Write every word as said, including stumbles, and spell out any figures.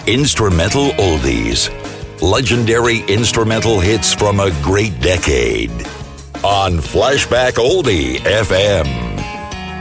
Instrumental Oldies. Legendary instrumental hits from a great decade. On Flashback Oldie F M.